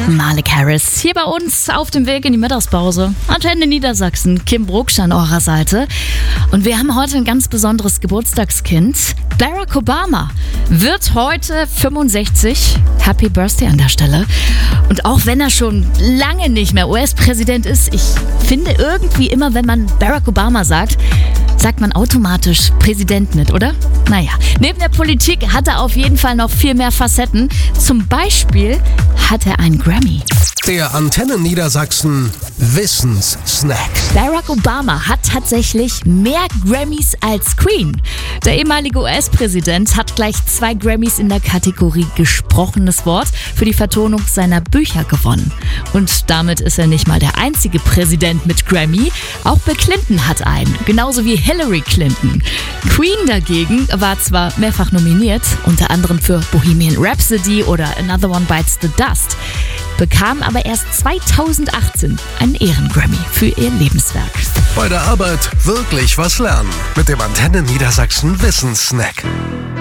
Malik Harris hier bei uns auf dem Weg in die Mittagspause. Antenne Niedersachsen, Kim Brucksch an eurer Seite. Und wir haben heute ein ganz besonderes Geburtstagskind. Barack Obama wird heute 65. Happy Birthday an der Stelle. Und auch wenn er schon lange nicht mehr US-Präsident ist, ich finde irgendwie immer, wenn man Barack Obama sagt man automatisch Präsident mit, oder? Naja, neben der Politik hat er auf jeden Fall noch viel mehr Facetten. Zum Beispiel hat er einen Grammy. Der Antenne Niedersachsen Wissenssnack. Barack Obama hat tatsächlich mehr Grammys als Queen. Der ehemalige US-Präsident hat gleich 2 Grammys in der Kategorie Gesprochenes Wort für die Vertonung seiner Bücher gewonnen. Und damit ist er nicht mal der einzige Präsident mit Grammy. Auch Bill Clinton hat einen, genauso wie Hillary Clinton. Queen dagegen war zwar mehrfach nominiert, unter anderem für Bohemian Rhapsody oder Another One Bites the Dust, bekam aber erst 2018 einen Ehrengrammy für ihr Lebenswerk. Bei der Arbeit wirklich was lernen mit dem Antenne Niedersachsen Wissenssnack.